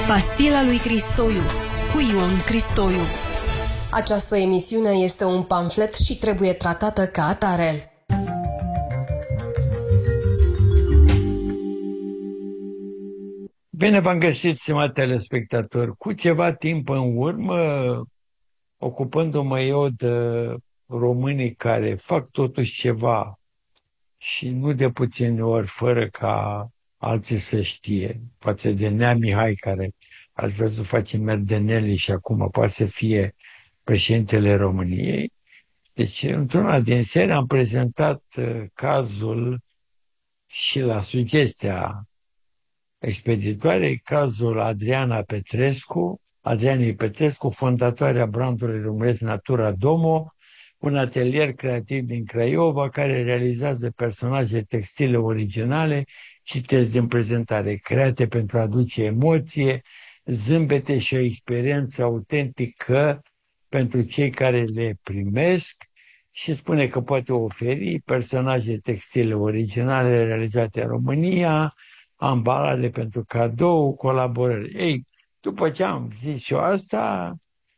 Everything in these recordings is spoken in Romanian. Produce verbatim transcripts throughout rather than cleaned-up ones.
Pastila lui Cristoiu cu Ion Cristoiu. Această emisiune este un pamflet și trebuie tratată ca atare. Bine v-am găsit, stimați telespectatori. Cu ceva timp în urmă, ocupându-mă eu de românii care fac totuși ceva și nu de puține ori fără ca alții să știe, față de Nea Mihai, care ați văzut face merdeneli și acum poate să fie președintele României. Deci, într-una din serii am prezentat uh, cazul și la sugestia expeditoarei, cazul Adriana Petrescu, Adrianei Petrescu, fondatoarea brandului românesc Natura Domo, un atelier creativ din Craiova care realizează personaje textile originale și test din prezentare, create pentru a aduce emoție, zâmbete și o experiență autentică pentru cei care le primesc, și spune că poate oferi personaje textile originale realizate în România, ambalare pentru cadou, colaborări. Ei, după ce am zis eu asta,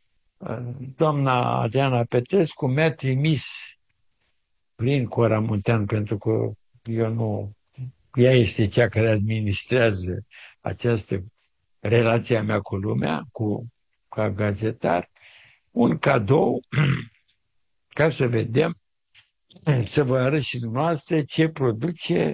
doamna Adriana Petrescu mi-a trimis prin Cora Muntean, pentru că eu nu, ea este cea care administrează această relație a mea cu lumea, cu, ca gazetar, un cadou ca să vedem, să vă arăt și dumneavoastră ce produce.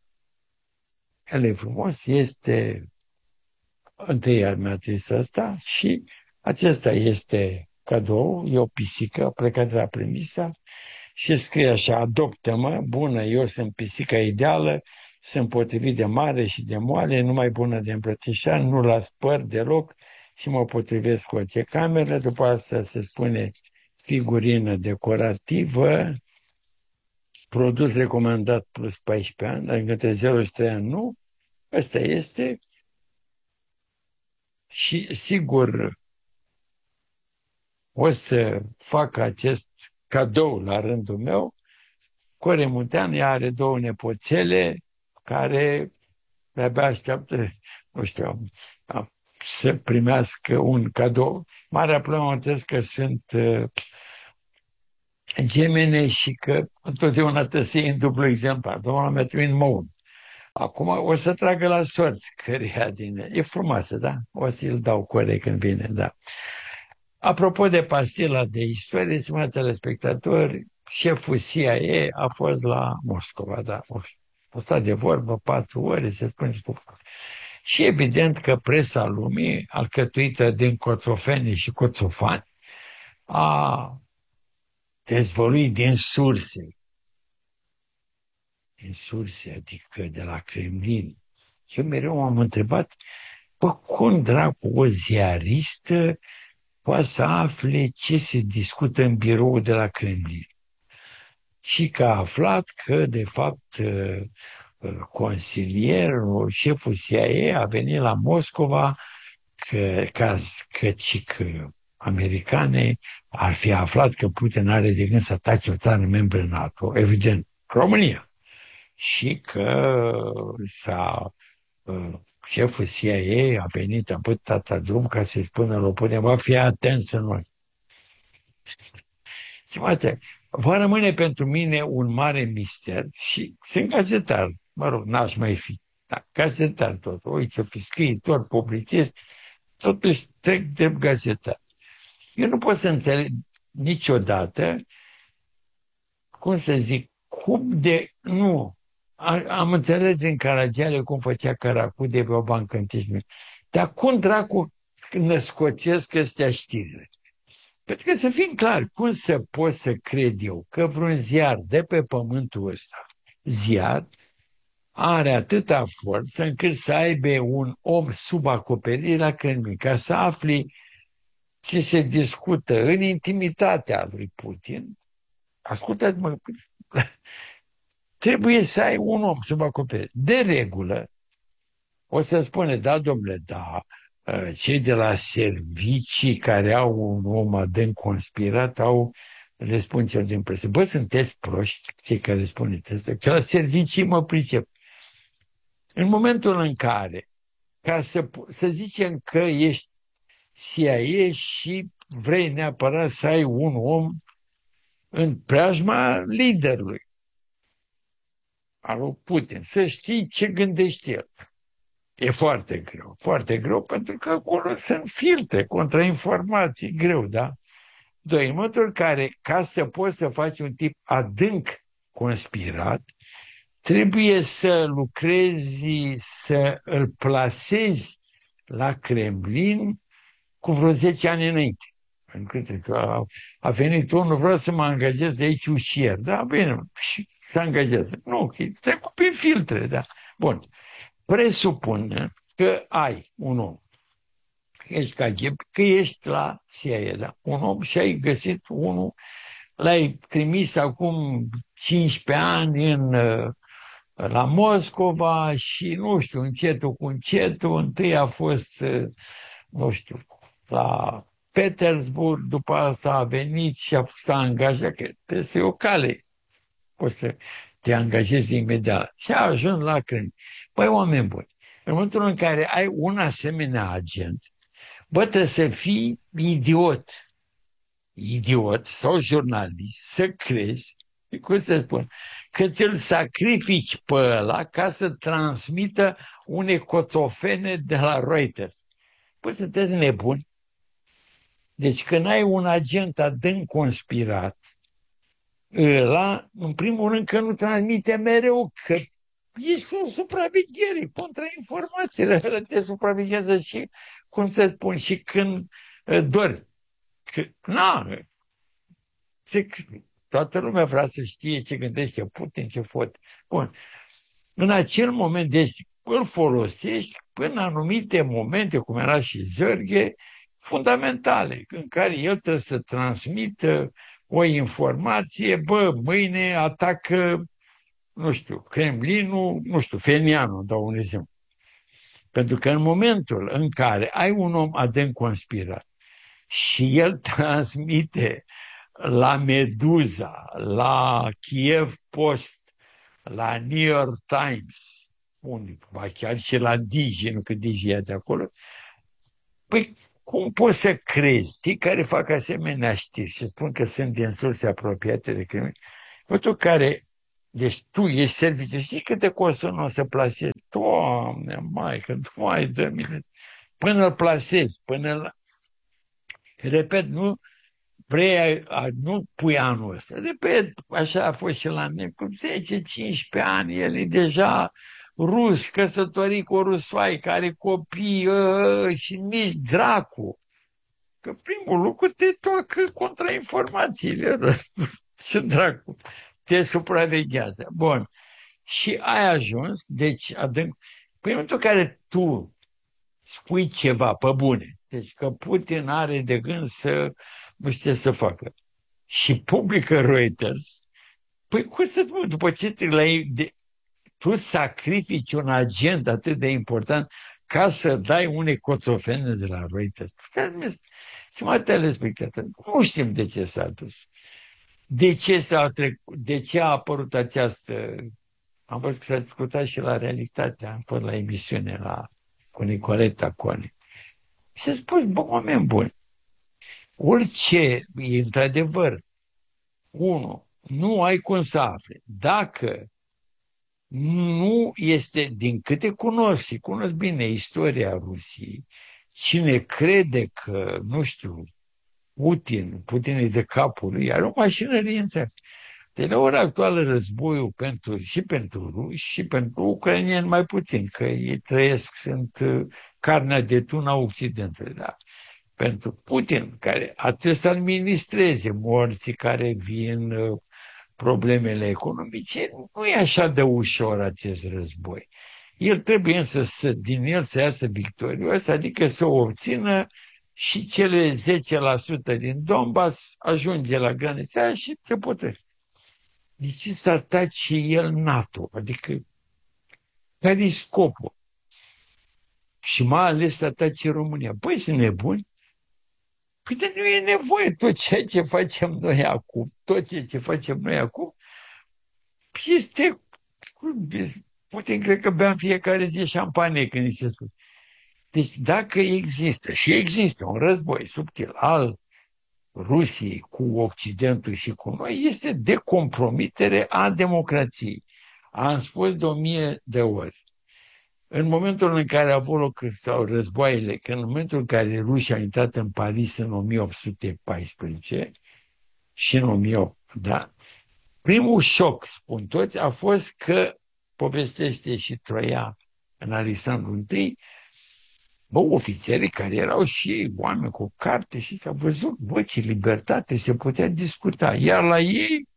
El e frumos, este întâi iar mi-a trimis asta și acesta este cadou, e o pisică, plecat de la premisa și scrie așa: adoptă-mă, bună, eu sunt pisica ideală, sunt potrivit de mare și de moale, numai bună de îmbrățișare, nu las păr deloc și mă potrivesc cu orice cameră. După asta se spune figurină decorativă, produs recomandat plus paisprezece ani, adică între zero și trei ani nu. Ăsta este. Și sigur o să fac acest cadou la rândul meu. Core Muntean, ea are două nepoțele care de-abia așteaptă, nu știu, să primească un cadou. Marea problemă este că sunt uh, gemene și că întotdeauna trebuie să iei în dublu exemplar. Doamna mi-a trimis măun. Acum o să tragă la sorți căreia din... E frumoasă, da? O să-l dau Corei când vine, da. Apropo de pastila de istorie, stimați telespectatori, șeful C I A a fost la Moscova, da. A stat de vorbă patru ore, se spune cu... Și evident că presa lumii, alcătuită din coțofeni și coțofani, a dezvăluit din surse, din surse, adică de la Kremlin. Eu mereu m-am întrebat, bă, cum dracu o ziaristă poate să afle ce se discută în biroul de la Kremlin? Și că a aflat că, de fapt, consilierul, șeful C I A a venit la Moscova că, ca, că, că americane ar fi aflat că Putin are de gând să atace o țară membră NATO, evident, România. Și că s-a, șeful C I A a venit, a pus tata drum ca să-i spună lui Putin, va fi atent să nu... Stimate, va rămâne pentru mine un mare mister și sunt gazetar, mă rog, n-aș mai fi, da, gazetar tot, uite, fi scriitor, publicist, totuși trec de gazetar. Eu nu pot să înțeleg niciodată, cum să zic, cum de... Nu, am înțeles din Caragiale cum făcea Caracu de pe o bancă în Tișmi. Dar cum dracu născocesc ăstea știrile? Pentru că să fim clari, cum să pot să cred eu că vreun ziar de pe pământul ăsta, ziar, are atâta forță încât să aibă un om sub acoperire la Kremlin, ca să afli ce se discută în intimitatea lui Putin. Ascultați-mă, trebuie să ai un om sub acoperire. De regulă, o să spune, da, domnule, da, cei de la servicii care au un om adânc conspirat au, le spun celor din presă, bă, sunteți proști, cei care spuneți asta, că la servicii mă pricep. În momentul în care ca să, să zicem că ești C I A și vrei neapărat să ai un om în preajma liderului, al lui Putin, să știi ce gândește el. E foarte greu, foarte greu, pentru că acolo sunt filtre, contrainformații, greu, da? Doi, în modul în care, ca să poți să faci un tip adânc conspirat, trebuie să lucrezi, să îl plasezi la Kremlin cu vreo zece ani înainte. Pentru că a, a venit unul, vreau să mă angajez aici ușier. Da, bine, și se angajează. Nu, trecut prin filtre, da. Bun. Presupune că ai un om, ești K G B, că ești la C I A, da? Un om și ai găsit unul, l-ai trimis acum cincisprezece ani în, la Moscova și, nu știu, încetul cu încetul, întâi a fost, nu știu, la Petersburg, după asta a venit și a fost angajat, că trebuie să e o cale, poți să te angajezi imediat. Și a ajuns la Kremlin. Păi, oameni buni, în momentul în care ai un asemenea agent, bă, trebuie să fii idiot, idiot sau jurnalist, să crezi, cum să spun, că ți-l sacrifici pe ăla ca să transmită unei coțofene de la Reuters. Păi sunteți nebuni. Deci când ai un agent adânc conspirat, ăla, în primul rând că nu transmite mereu, că ești o supraveghere, contrainformațiile, ăla te supraveghează și, cum să spun, și când uh, dori. Că, na, se, toată lumea vrea să știe ce gândește Putin, ce fot. Bun. În acel moment, deci, îl folosești până în anumite momente, cum era și Zărghe, fundamentale, în care el trebuie să transmită o informație, bă, mâine atacă, nu știu, Kremlinul, nu știu, Fenianul, dau un exemplu. Pentru că în momentul în care ai un om adânc conspirat și el transmite la Meduza, la Kiev Post, la New York Times, unde, ba chiar și la Digi, nu că Digi e de acolo, păi cum poți să crezi, cei care fac asemenea știri și spun că sunt din surse apropiate de crime, tu care, deci tu ești serviciu, știi câte costă nu o să plasezi? Doamne, maică, nu mai dă mine. Până îl plasezi, până îl... Repet, nu vrei, nu pui anul ăsta. Repet, așa a fost și la mine, cu zece cincisprezece ani, el e deja rus, căsătorit cu o rusoaică, are copii ă, și nici dracu. Că primul lucru te toacă contrainformațiile. Ce dracu, te supraveghează. Bun. Și ai ajuns, deci adânc, păi în momentul în care tu spui ceva pe bune, deci că Putin are de gând să nu știu ce să facă, și publică Reuters, păi cum să spun, după ce te l-ai de, tu sacrifici un agent atât de important ca să dai unei coțofene de la Reuters. Și mai telespectatori, nu știm de ce s-a dus. De ce, s-a trecut, de ce a apărut această... Am văzut că s-a discutat și la Realitatea, am fost la emisiune la, cu Nicoleta Cone. Și s-a spus, bă, oameni buni, orice, e într-adevăr, unu, nu ai cum să afli. Dacă nu este, din câte cunosc și cunosc bine istoria Rusiei, cine crede că, nu știu, Putin, Putin e de capul lui, are o mașinărie întreagă. De la ora actuală războiul pentru, și pentru ruși și pentru ucrainieni mai puțin, că ei trăiesc, sunt carnea de tun a Occidentului. Da? Pentru Putin, care a trebuit să administreze morții care vin, problemele economice, nu e așa de ușor acest război. El trebuie însă să, din el să iasă victorios, adică să obțină și cele zece la sută din Donbass ajunge la granița și se potrivesc. De ce să atace el NATO? Adică, care e scopul? Și mai ales să atace România. Băi, sunt nebuni? Păi de nu e nevoie tot ceea ce facem noi acum, tot ceea ce facem noi acum, este, Putin cred că beam fiecare zi șampanie când îi se spune. Deci dacă există, și există un război subtil al Rusiei cu Occidentul și cu noi, este de compromitere a democrației. Am spus de o mie de ori. În momentul în care au avut loc sau războaiele, că în momentul în care rușii au intrat în Paris în o mie opt sute paisprezece și în o mie opt, da, primul șoc, spun toți, a fost că povestește și Troia în Alexandru I, bă, ofițerii care erau și oameni cu carte și s-au văzut, bă, ce libertate, se putea discuta. Iar la ei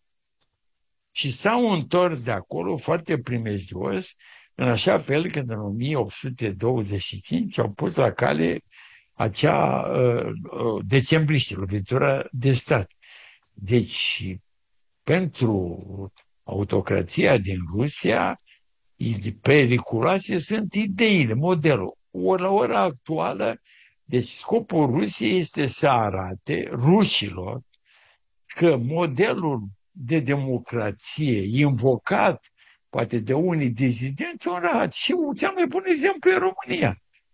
și s-au întors de acolo foarte primejdios, în așa fel că în o mie opt sute douăzeci și cinci au pus la cale acea uh, uh, decembriște, lovitura de stat. Deci, pentru autocrația din Rusia, periculoase sunt ideile, modelul. Ori la ora actuală, deci scopul Rusiei este să arate rușilor că modelul de democrație invocat, poate de unii dizidenți, un rahat. Și cel mai bun exemplu e România.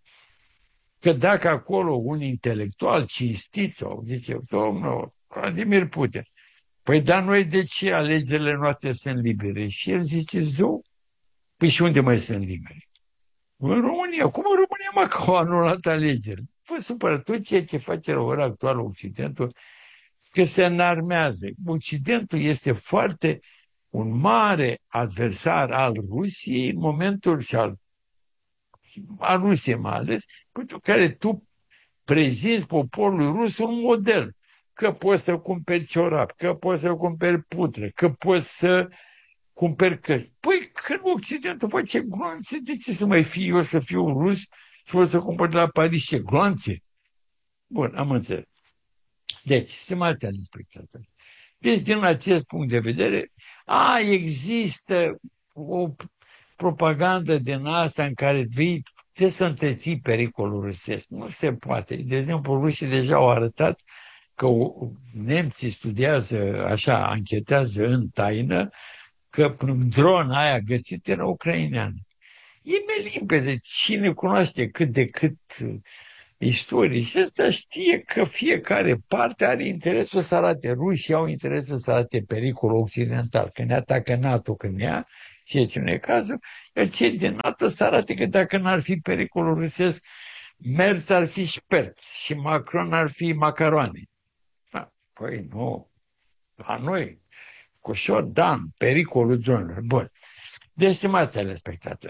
Că dacă acolo un intelectual cinstit sau zice, domnul Vladimir Putin, păi dar noi de ce alegerile noastre sunt libere? Și el zice, zău, păi și unde mai sunt libere? În România. Cum în România, mă, că au anulat alegeri? Vă supără tot ceea ce face la ora actuală Occidentul, că se înarmează. Occidentul este foarte un mare adversar al Rusiei în momentul și al, al Rusiei mai ales, pentru care tu prezinți poporului rus un model. Că poți să cumperi ciorap, că poți să cumperi putre, că poți să cumperi căști. Păi când Occidentul face gloanțe, de ce să mai fiu eu să fiu rus și o să cumpăr de la Paris ce gloanțe? Bun, am înțeles. Deci, stimați telespectatori, deci din acest punct de vedere, a, există o propagandă din asta în care vii de să întreții pericolul rusesc. Nu se poate. De exemplu, rușii deja au arătat că nemții studiază, așa, anchetează în taină, că prin drona aia găsit era ucraineană. E mai limpede. Cine cunoaște cât de cât istorie și ăsta știe că fiecare parte are interesul să arate. Rușii au interesul să arate pericolul occidental. Când ne atacă NATO, când ea, și ce nu e cazul, iar cei din NATO să arate că dacă n-ar fi pericolul rusesc, Merz ar fi șpert și Macron ar fi macaroane. Da, păi nu, la noi, cu ușor, da, pericolul zonelor. Bun. Deci, stimați telespectatori,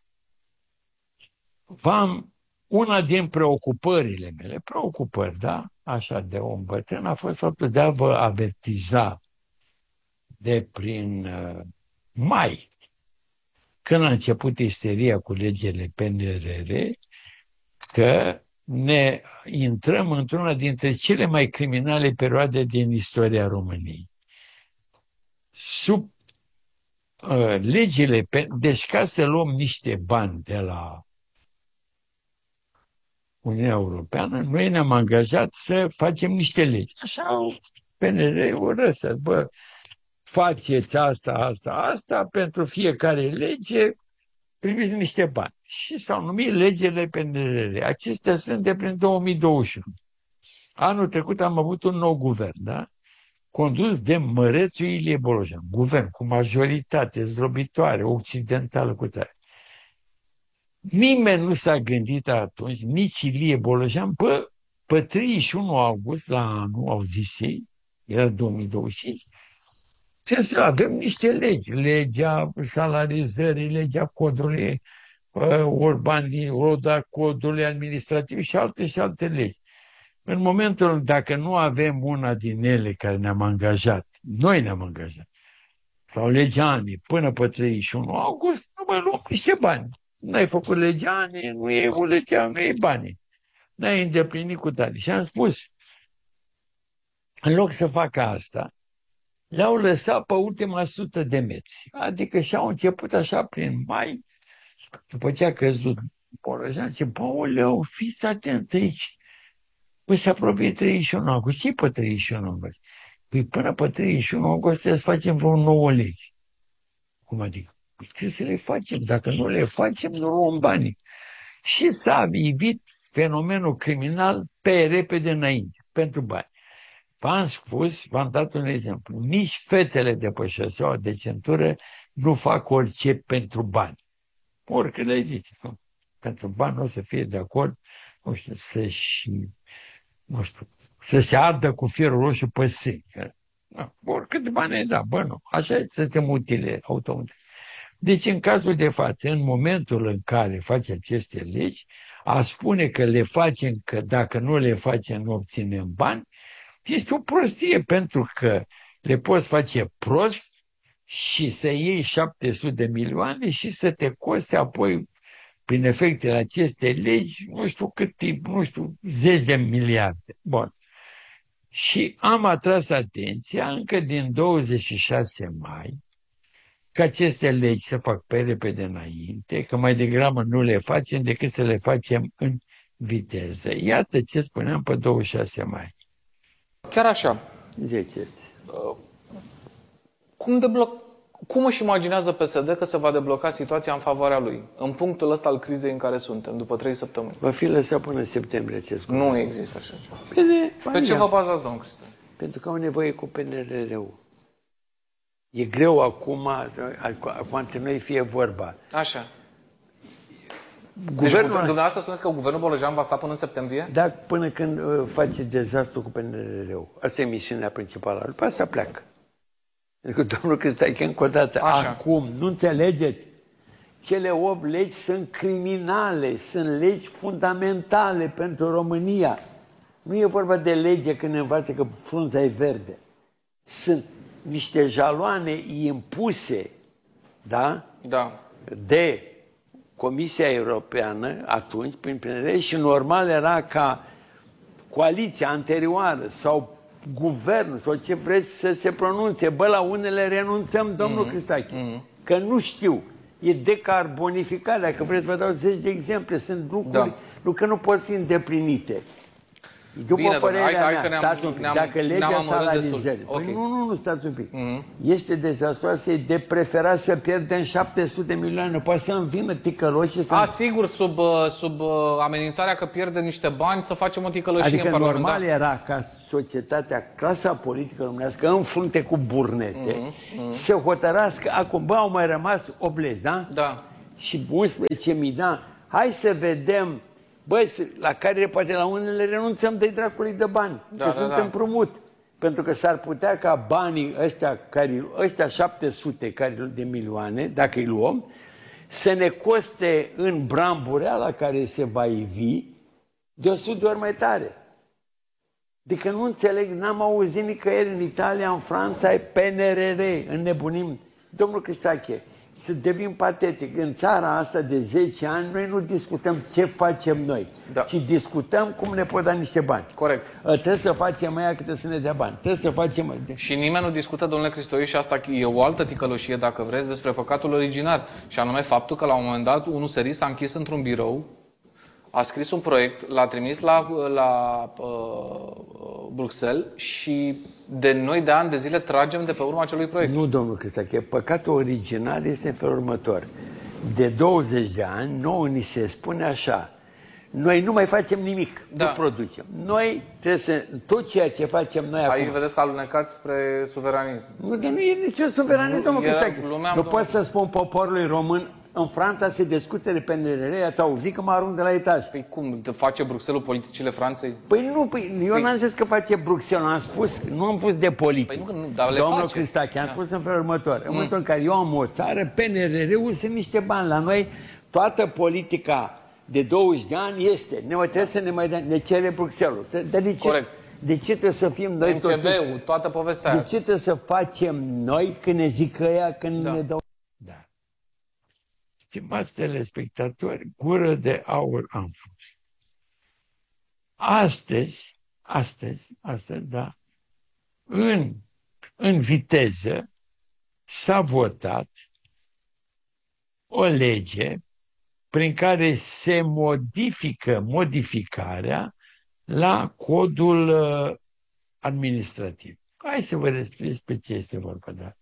v-am, una din preocupările mele, preocupări, da, așa de om bătrân, a fost faptul de a vă avertiza de prin uh, mai, când a început isteria cu legile P N R R, că ne intrăm într-una dintre cele mai criminale perioade din istoria României. Sub uh, legile, deci ca să luăm niște bani de la Uniunea Europeană, noi ne-am angajat să facem niște legi. Așa P N R-ul ăsta, bă, faceți asta, asta, asta, pentru fiecare lege primiți niște bani. Și s-au numit legile P N R R. Acestea sunt de prin două mii douăzeci și unu. Anul trecut am avut un nou guvern, da? Condus de Mărețu Ilie Bolojan. Guvern cu majoritate zdrobitoare, occidentală cu tare. Nimeni nu s-a gândit atunci, nici Ilie Bolojan, bă, pe treizeci și unu august, la anul, au zis ei, era două mii douăzeci și cinci, trebuie să avem niște legi. Legea salarizării, legea codului urbanii, roda codului administrativ și alte și alte legi. În momentul, dacă nu avem una din ele care ne-am angajat, noi ne-am angajat, sau legea anii, până pe treizeci și unu august, nu mai luăm niște bani. N-ai făcut legea anii, nu e o legea, nu e bani. N-ai îndeplinit cu tare. Și am spus, în loc să facă asta, le-au lăsat pe ultima sută de metri. Adică și-au început așa prin mai, după ce a căzut Bolojan, zice, bă, oleu, fiți atenți aici. Păi se apropie treizeci și unu august. Ce pe treizeci și unu august? Păi până pe treizeci și unu august trebuie să facem vreo nouă legi. Cum adică? Păi trebuie să le facem. Dacă nu le facem, nu luăm banii. și s-a ivit fenomenul criminal pe repede înainte, pentru bani. V-am spus, v-am dat un exemplu, nici fetele de pe șoseaua de centură nu fac orice pentru bani. Oricât le zici, nu? Pentru bani o să fie de acord, nu știu, să-și, nu știu, să se ardă cu fierul roșu pe sâni. Oricât bani ai da, bă, nu, așa e să te mutile automat. Deci, în cazul de față, în momentul în care face aceste legi, a spune că le facem, că dacă nu le facem, nu obținem bani, este o prostie, pentru că le poți face prost și să iei șapte sute de milioane și să te coste apoi, prin efectele acestei legi, nu știu cât timp, nu știu, zeci de miliarde. Bun. Și am atras atenția încă din douăzeci și șase mai, că aceste legi se fac pe repede înainte, că mai degrabă nu le facem decât să le facem în viteză. Iată ce spuneam pe douăzeci și șase mai. Chiar așa. Ziceți. Cum, debloc... Cum își imaginează P S D că se va debloca situația în favoarea lui, în punctul ăsta al crizei în care suntem, după trei săptămâni? Va fi lăsat până în septembrie acest Nu lucru. Există așa ceva. Bine, pe ce vă bazați, domnul Cristian? Pentru că au nevoie cu P N R R-ul. E greu acum, acum între noi fie vorba. Așa. Guvernul... Deci, dumneavoastră spuneți că guvernul Bolojan va sta până în septembrie? Da, până când uh, face dezastru cu P N R R-ul. Asta e misiunea principală. După asta pleacă. Pentru că domnul Cristache, încă o dată, Așa. acum, nu înțelegeți? Cele opt legi sunt criminale, sunt legi fundamentale pentru România. Nu e vorba de lege când ne învață că frunza e verde. Sunt niște jaloane impuse, da? Da. De Comisia Europeană, atunci, prin P N R, și normal era ca coaliția anterioară sau guvernul sau ce vreți să se pronunțe. Bă, la unele renunțăm, domnul mm-hmm. Cristache, mm-hmm. că nu știu. E decarbonificare, dacă vreți vă dau zeci de exemple, sunt lucruri, da. lucruri nu pot fi îndeplinite. După Bine, părerea hai, mea, hai stați un pic, dacă legea salarizării, okay. păi nu, nu, nu, stați un pic, mm-hmm. este dezastroasă, e de preferat să pierdem șapte sute de milioane, nu poate să învină ticăloși să... A, sigur, sub, sub amenințarea că pierdem niște bani, să facem o ticăloșie adică în Parlament. Adică normal era ca societatea, clasa politică românească, în frunte cu burnete, mm-hmm. Mm-hmm. să hotărască, acum, bă, au mai rămas opt legi, da? Da. Și unsprezece mii, da? Hai să vedem. Băi, la care poate la unele renunțăm de dracului de bani, da, că da, sunt da. împrumut. Pentru că s-ar putea ca banii ăștia, care, ăștia șapte sute care, de milioane, dacă îi luăm, să ne coste în bramburea la care se va ivi de o sută de ori mai tare. Adică nu înțeleg, n-am auzit nicăieri în Italia, în Franța, e P N R R, înnebunim. Domnul Cristache, să devin patetic. În țara asta de zece ani, noi nu discutăm ce facem noi, da. ci discutăm cum ne pot da niște bani. Corect. Trebuie să facem aia câte să ne dea bani. Trebuie să facem... Și nimeni nu discută, domnule Cristoiu, și asta e o altă ticăloșie, dacă vreți, despre păcatul originar. Și anume faptul că la un moment dat unul serii s-a închis într-un birou, a scris un proiect, l-a trimis la, la uh, Bruxelles și de noi de ani de zile tragem de pe urma acelui proiect. Nu, domnul Cristache, păcatul original este în felul următor. De douăzeci de ani, nouă ni se spune așa, noi nu mai facem nimic, da. nu producem. Noi trebuie să, tot ceea ce facem noi acum... Aici vedeți că alunecați spre suveranism. Nu, nu e nicio suveranism, domnul Cristache. Nu pot să spun poporului român, în Franța se discute de P N R R, ați auzit că mă arunc de la etaj. Păi cum? Face Bruxelles politicile Franței? Păi nu, păi, eu păi... n-am zis că face Bruxelles, am spus, nu am spus de politică. Păi nu, nu, dar le Domnul face. Cristache, am da. spus în felul următor. Mm. În momentul în care eu am o țară, P N R R-ul sunt niște bani. La noi toată politica de douăzeci de ani este. Ne mai trebuie să ne mai dea, ne cere Bruxelles-ul. Dar de ce, Corect. De ce trebuie să fim noi M C B-ul, toată povestea. De ce trebuie să facem noi când ne zic ăia, când da. ne dau... Da. Stimați telespectatori, gură de aur am fost. Astăzi, astăzi, astăzi, da, în, în viteză s-a votat o lege prin care se modifică modificarea la codul uh, administrativ. Hai să vă despre ce este vorba. Da?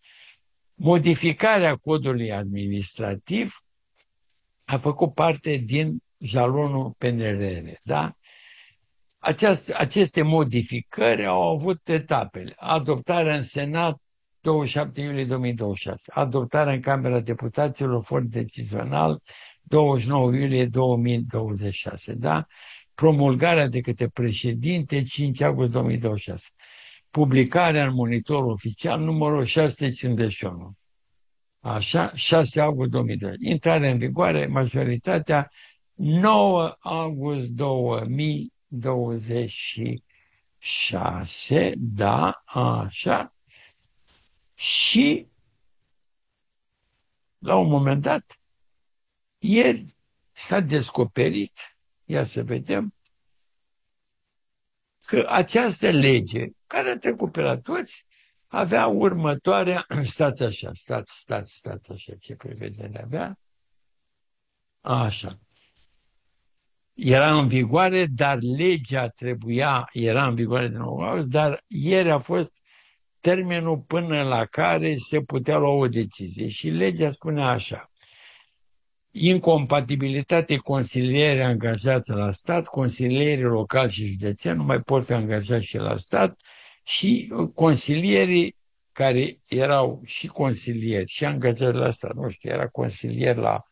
Modificarea codului administrativ a făcut parte din jalonul P N R R, da? Aceast, aceste modificări au avut etapele. Adoptarea în Senat douăzeci și șapte iulie două mii douăzeci și șase, adoptarea în Camera Deputaților, for decizional, douăzeci și nouă iulie două mii douăzeci și șase, da? Promulgarea de către președinte cinci august două mii douăzeci și șase, publicarea în monitorul oficial numărul șase sute cincizeci și unu, așa, șase august două mii douăzeci, intrarea în vigoare, majoritatea nouă august două mii douăzeci și șase, da, așa, și la un moment dat, ieri s-a descoperit, ia să vedem, că această lege, care a trecut pe la toți, avea următoarea, stați așa, stați, stați, stați așa, ce prevedere avea, așa. Era în vigoare, dar legea trebuia, era în vigoare de nouă august, dar ieri a fost termenul până la care se putea lua o decizie. Și legea spunea așa: incompatibilitate consilierii angajați la stat, consilierii locali și județeni nu mai pot fi angajați și la stat, și consilierii care erau și consilieri și angajați la stat, nu știu, era consilier la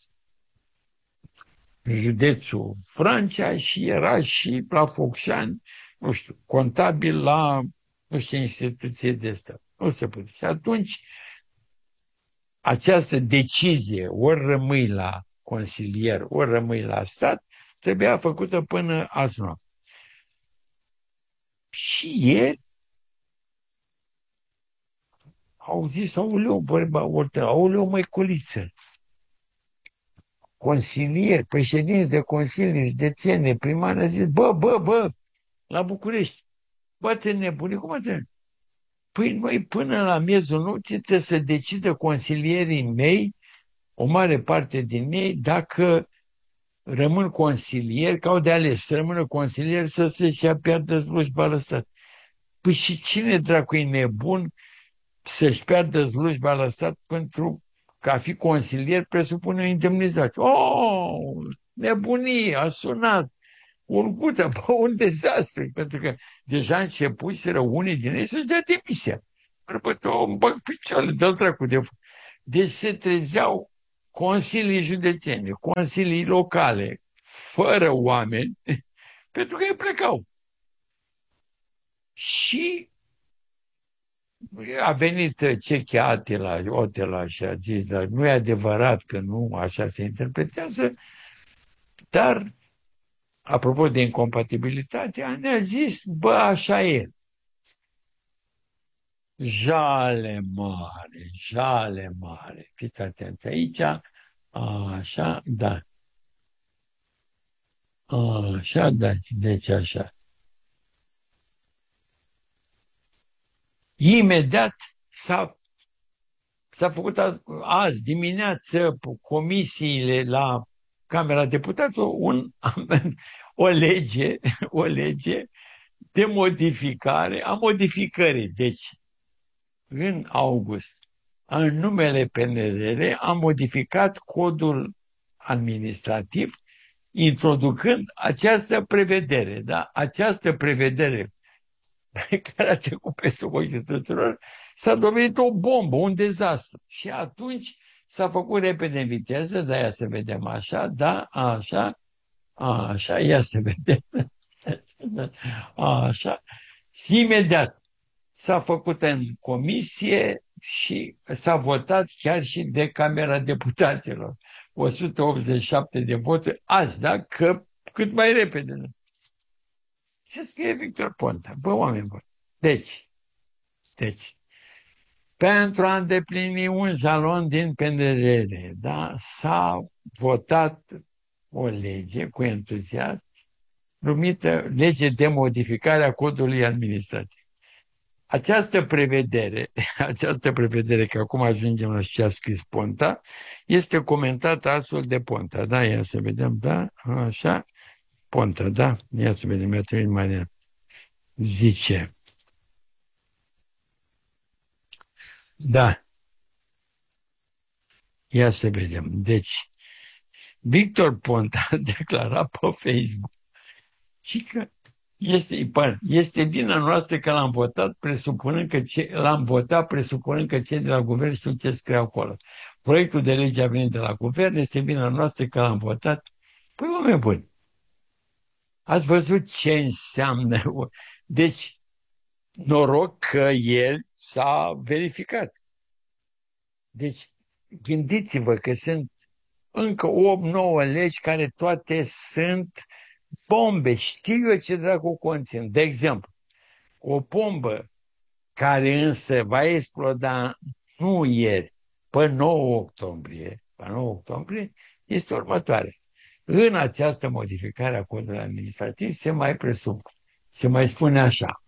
județul Francia și era și la Focșani, nu știu, contabil la, nu știu, instituție de stat. Nu se poate. Și atunci, această decizie, ori rămâi la consilier, ori rămâi la stat, trebuia făcută până azi noapte. Și ieri au zis, aoleu, vorba, ori, aoleu, măiculiță, consilier, președinți de consilii județene, primar, a zis, bă, bă, bă, la București, bă, te nebuni, cum ați? Păi noi până la miezul nopții trebuie să decidă consilierii mei, o mare parte din ei, dacă rămân consilieri, că au de ales să rămână consilieri să se-și pierdă slujba la stat. Păi și cine dracu e nebun să-și pierdă slujba la stat pentru că a fi consilier presupune o indemnizație? Oh, nebunie, a sunat. Urgută, bă, un dezastru, pentru că deja începuseră unii din ei să-și dea demisia. Răpătă, îmi bag picioarele, dă-l dracu de... Deci se trezeau consilii județene, consilii locale, fără oameni, pentru că ei plecau. Și a venit Cechia Atila, Otela și a zis, dar nu e adevărat că nu așa se interpretează, dar apropo de incompatibilitate, ne-a zis, bă, așa e. Jale mare, jale mare. Fiți atenți aici, așa, da. Așa, da, deci așa. Imediat s-a, s-a făcut azi, azi dimineață comisiile la Camera Deputaților un, o lege, o lege de modificare a modificării. Deci, în august, în numele P N R R, am modificat codul administrativ, introducând această prevedere. Da? Această prevedere pe care a trecut peste ochii tuturor s-a dovedit o bombă, un dezastru. Și atunci s-a făcut repede în viteză, dar ia să vedem așa, da, așa, așa, ia să vedem, așa, și imediat s-a făcut în comisie și s-a votat chiar și de Camera Deputaților. o sută optzeci și șapte de voturi azi, da? Că cât mai repede. Ce scrie Victor Ponta? Bă, oameni buni. Deci, deci, pentru a îndeplini un jalon din P N R R, da? S-a votat o lege cu entuziasm numită lege de modificare a codului administrativ. Această prevedere, această prevedere, că acum ajungem la ce a scris Ponta, este comentată astfel de Ponta. Da, ia să vedem, da, așa, Ponta, da, ia să vedem, mi-a trimis mai zice, da, ia să vedem, deci, Victor Ponta a declarat pe Facebook și că este, este vina noastră că l-am votat presupunând că ce, l-am votat presupunând că cei de la guvern știu ce scrie acolo. Proiectul de lege a venit de la guvern, este vina noastră că l-am votat. Păi, oameni buni, ați văzut ce înseamnă? Deci, noroc că el s-a verificat. Deci, gândiți-vă că sunt încă opt nouă legi care toate sunt bombe. Știu eu ce dracu conțin. De exemplu, o bombă care însă va exploda nu ieri, pe nouă octombrie, pe nouă octombrie, este următoare. În această modificare a codului administrativ se mai presupune, se mai spune așa.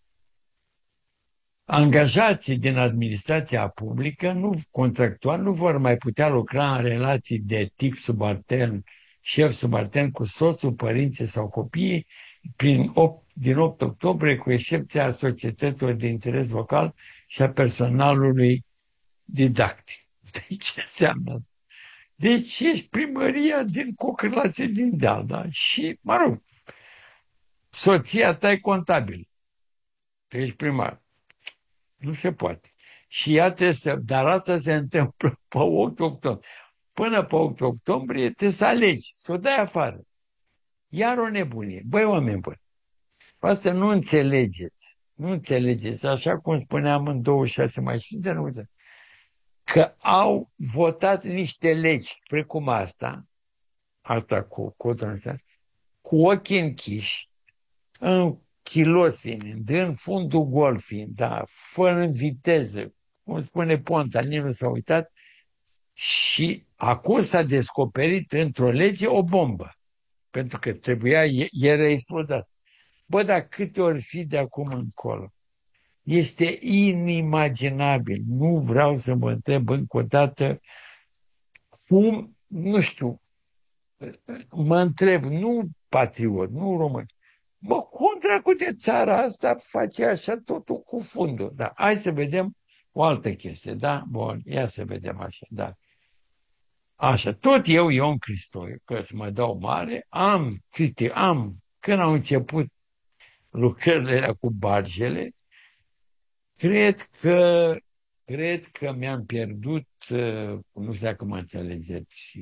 Angajații din administrația publică nu, contractual nu vor mai putea lucra în relații de tip subaltern, șef subaltern cu soțul, părinții sau copiii prin opt, din opt octombrie, cu excepția societăților de interes local și a personalului didactic. Deci ce înseamnă asta? Deci ești primăria din Cocârlațe din Deal, da? Și, mă rog, soția ta e contabilă. Tu ești primar. Nu se poate. Și iată, să, dar asta se întâmplă pe opt octombrie. Până pe opt octombrie trebuie să alegi, să o dai afară. Iar o nebunie. Băi, oameni buni, asta nu înțelegeți. Nu înțelegeți, așa cum spuneam în douăzeci și șase mai și de nu că au votat niște legi, precum asta, asta cu codul ăsta, cu ochii închiși, în chilos fiind, în fundul gol fiind, da, fără în viteză, cum spune Ponta, nici nu s-a uitat, și acum s-a descoperit într-o lege o bombă, pentru că trebuia, era explodat. Bă, dar câte ori fi de acum încolo? Este inimaginabil. Nu vreau să mă întreb încă o dată cum, nu știu, mă întreb, nu patriot, nu român, mă, cum dracu de țara asta face așa totul cu fundul? Da, hai să vedem o altă chestie, da? Bun, ia să vedem așa, da. Așa, tot eu, Ion Cristoiu, că să mă dau mare, am, câte, am, când au început lucrările cu barjele, cred că, cred că mi-am pierdut, nu știu dacă mă înțelegeți,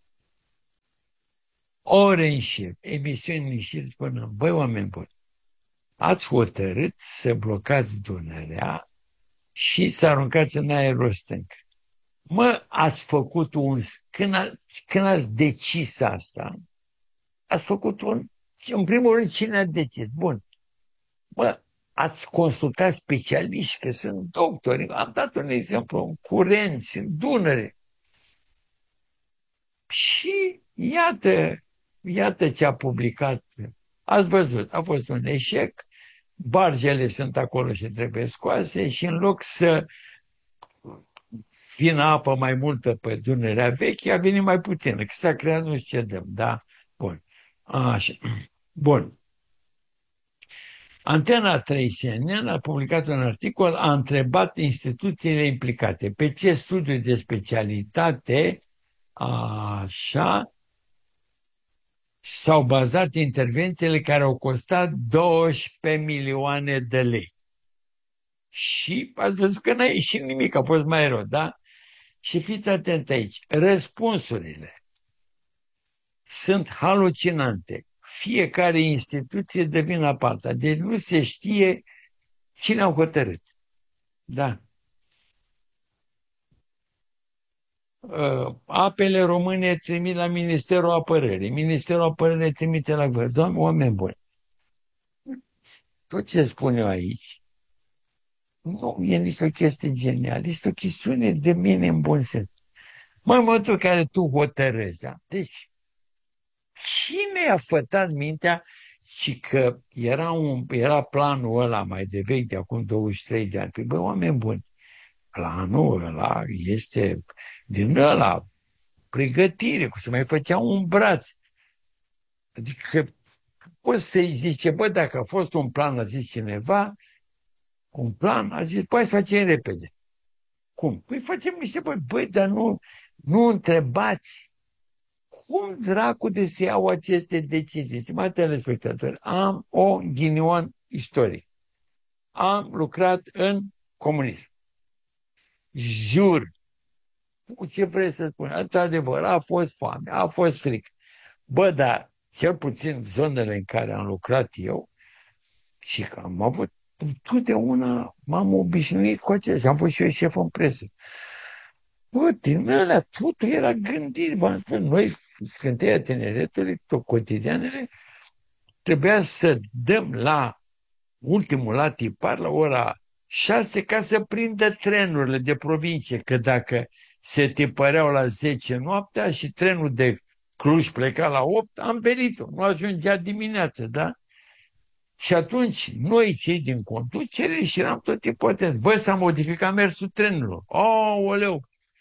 ore în șir, emisiuni în șir, spună, băi, oameni buni, ați hotărât să blocați Dunărea și să aruncați în aerul stâng. Mă, ați făcut un... Când, a, când ați decis asta, ați făcut un... În primul rând, cine a decis? Bun. Mă, ați consultat specialiști, că sunt doctori. Am dat un exemplu, în curenți, în Dunăre. Și iată, iată ce a publicat. Ați văzut, a fost un eșec, bargele sunt acolo și trebuie scoase și în loc să vină apă mai multă pe Dunărea veche, a venit mai puțină, că s-a creat nu știu ce dăm, da? Bun. Așa. Bun. Antena trei C N N a publicat un articol, a întrebat instituțiile implicate pe ce studiu de specialitate, așa, s-au bazat intervențiile care au costat douăsprezece milioane de lei. Și ați văzut că n-a ieșit nimic, a fost mai rău, da? Și fiți atenți aici, răspunsurile sunt halucinante. Fiecare instituție dă vina pe alta. Deci nu se știe cine au hotărât. Da. Apele române trimit la Ministerul Apărării. Ministerul Apărării trimite la guvern. Doamne, oameni buni, tot ce spun eu aici nu e nici o chestie genială. Este o chestiune de mine în bun sens. Mă, în momentul în care tu hotărăști, da? Deci, cine a fătat mintea și că era, un, era planul ăla mai de vechi, de acum douăzeci și trei de ani? Păi, bă, oameni buni, planul ăla este din ăla, pregătire, cum se mai făcea un braț. Adică poți să-i zice, bă, dacă a fost un plan, a zis cineva, un plan, a zis, păi să facem repede. Cum? Păi facem niște, băi, băi, dar nu, nu întrebați cum dracu de se iau aceste decizii? Stimați telespectatori, am o ghinion istoric. Am lucrat în comunism. Jur. Ce vreți să spun? Într-adevăr, a fost foame, a fost frică. Bă, dar cel puțin zonele în care am lucrat eu și că am avut, totdeauna m-am obișnuit cu acestea. Și am fost și eu șef în presă. Bă, din alea, totul era gândit. V-am spus, noi, Scânteia Tineretului, tot cotidianele, trebuia să dăm la ultimul la tipar la ora șase ca să prindă trenurile de provincie, că dacă se tipăreau la zece noaptea și trenul de Cluj pleca la opt, am venit-o, nu ajungea dimineața, da? Și atunci, noi, cei din conducere, și eram tot ipotenți. Bă, s-a modificat mersul trenurilor. Aoleu!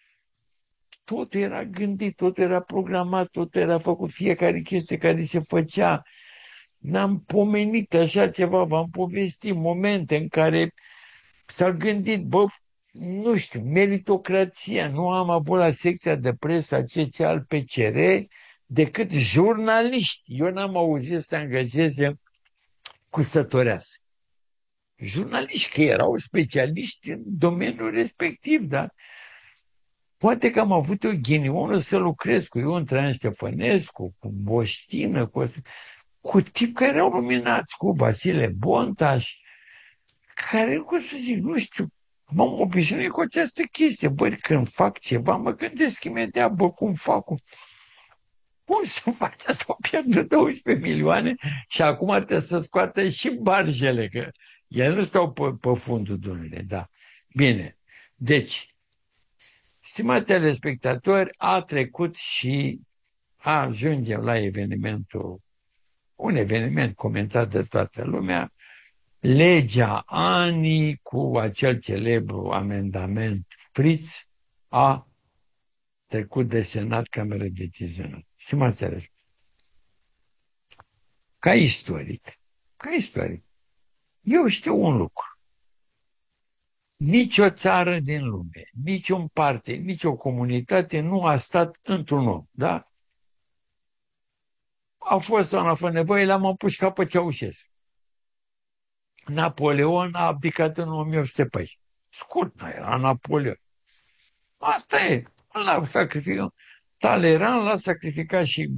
Totul era gândit, totul era programat, totul era făcut, fiecare chestie care se făcea. N-am pomenit așa ceva, v-am povestit momente în care s-a gândit, bă, nu știu, meritocrația. Nu am avut la secția de presă C C al P C R decât jurnaliști. Eu n-am auzit să angajeze custătoreasă. Jurnaliști, că erau specialiști în domeniul respectiv, da? Poate că am avut o ghinionă să lucrez cu Ion Traian Ștefănescu, cu Boștină, cu, cu tip care erau luminați, cu Vasile Bontaș, care, cum să zic, nu știu, m-am obișnuit cu această chestie. Băi, când fac ceva, mă gândesc imediat, bă, cum fac? Cum să faci? S-au pierdut douăsprezece milioane și acum trebuie să scoată și barjele, că ele nu stau pe, pe fundul Dunării, da. Bine, deci, stimați telespectatori, a trecut și ajungem la evenimentul, un eveniment comentat de toată lumea, legea Ani cu acel celebru amendament Fritz a trecut de Senat, Cameră Decizională. Și mă înțeles. Ca istoric, ca istoric, eu știu un lucru. Nici o țară din lume, nici un partid, nici o comunitate nu a stat într-un om, da? A fost una fără nevoie, l-am împușcat pe Ceaușescu. Napoleon a abdicat în o mie opt sute paisprezece. Scurt, era Napoleon. Asta e. L-a sacrificat. Talleyrand l-a sacrificat și